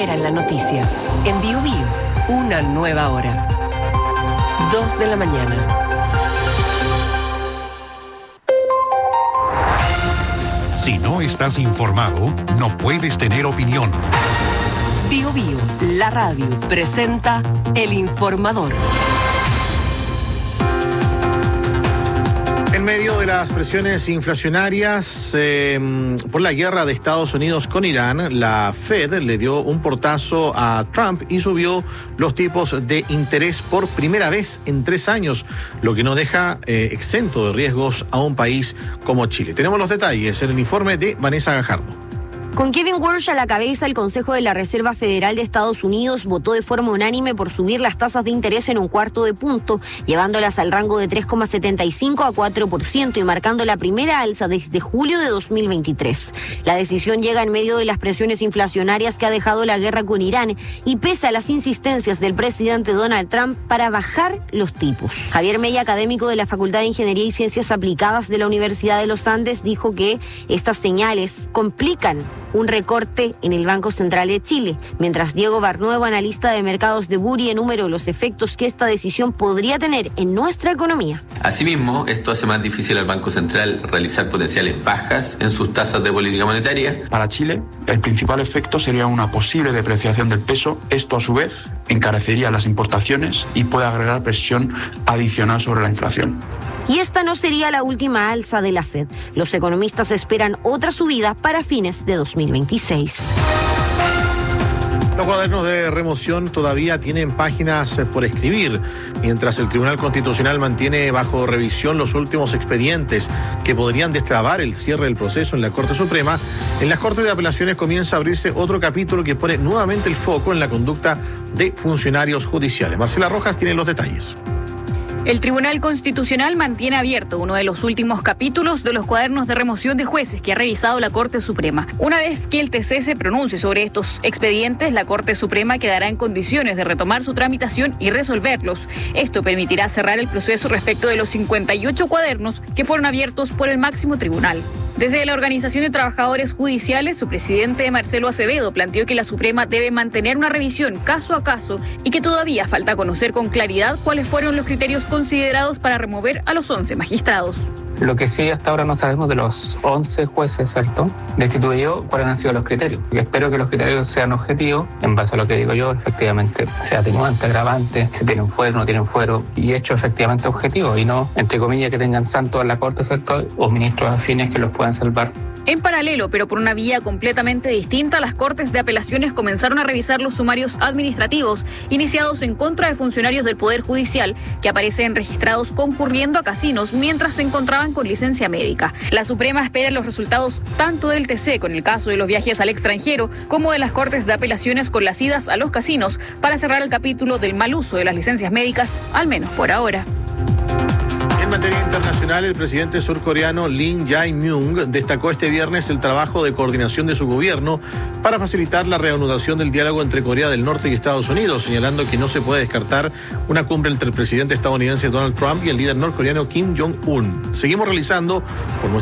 primera en la noticia. En Bio Bio, una nueva hora. 2 de la mañana. Si no estás informado, no puedes tener opinión. Bio Bio, la radio, presenta El Informador. En medio de las presiones inflacionarias por la guerra de Estados Unidos con Irán, la Fed le dio un portazo a Trump y subió los tipos de interés por primera vez en 3 años, lo que no deja exento de riesgos a un país como Chile. Tenemos los detalles en el informe de Vanessa Gajardo. Con Kevin Warsh a la cabeza, el Consejo de la Reserva Federal de Estados Unidos votó de forma unánime por subir las tasas de interés en 1/4 punto, llevándolas al rango de 3,75 a 4% y marcando la primera alza desde julio de 2023. La decisión llega en medio de las presiones inflacionarias que ha dejado la guerra con Irán y pese a las insistencias del presidente Donald Trump para bajar los tipos. Javier Mella, académico de la Facultad de Ingeniería y Ciencias Aplicadas de la Universidad de los Andes, dijo que estas señales complican un recorte en el Banco Central de Chile, mientras Diego Barnuevo, analista de mercados de Buri, enumeró los efectos que esta decisión podría tener en nuestra economía. Asimismo, esto hace más difícil al Banco Central realizar potenciales bajas en sus tasas de política monetaria. Para Chile, el principal efecto sería una posible depreciación del peso. Esto, a su vez, encarecería las importaciones y puede agregar presión adicional sobre la inflación. Y esta no sería la última alza de la Fed. Los economistas esperan otra subida para fines de 2026. Los cuadernos de remoción todavía tienen páginas por escribir, mientras el Tribunal Constitucional mantiene bajo revisión los últimos expedientes que podrían destrabar el cierre del proceso en la Corte Suprema. En las Cortes de Apelaciones comienza a abrirse otro capítulo que pone nuevamente el foco en la conducta de funcionarios judiciales. Marcela Rojas tiene los detalles. El Tribunal Constitucional mantiene abierto uno de los últimos capítulos de los cuadernos de remoción de jueces que ha revisado la Corte Suprema. Una vez que el TC se pronuncie sobre estos expedientes, la Corte Suprema quedará en condiciones de retomar su tramitación y resolverlos. Esto permitirá cerrar el proceso respecto de los 58 cuadernos que fueron abiertos por el máximo tribunal. Desde la Organización de Trabajadores Judiciales, su presidente Marcelo Acevedo planteó que la Suprema debe mantener una revisión caso a caso y que todavía falta conocer con claridad cuáles fueron los criterios considerados para remover a los 11 magistrados. Lo que sí hasta ahora no sabemos de los 11 jueces, ¿cierto?, destituidos, cuáles han sido los criterios. Y espero que los criterios sean objetivos, en base a lo que digo yo, efectivamente, sea atenuante, agravante, si tienen fuero, no tienen fuero, y hecho efectivamente objetivo, y no, entre comillas, que tengan santos en la Corte, ¿cierto?, o ministros afines que los puedan salvar. En paralelo, pero por una vía completamente distinta, las Cortes de Apelaciones comenzaron a revisar los sumarios administrativos iniciados en contra de funcionarios del Poder Judicial que aparecen registrados concurriendo a casinos mientras se encontraban con licencia médica. La Suprema espera los resultados tanto del TC con el caso de los viajes al extranjero como de las Cortes de Apelaciones con las idas a los casinos para cerrar el capítulo del mal uso de las licencias médicas, al menos por ahora. En materia internacional, el presidente surcoreano Lee Jae-myung destacó este viernes el trabajo de coordinación de su gobierno para facilitar la reanudación del diálogo entre Corea del Norte y Estados Unidos, señalando que no se puede descartar una cumbre entre el presidente estadounidense Donald Trump y el líder norcoreano Kim Jong-un. Seguimos realizando por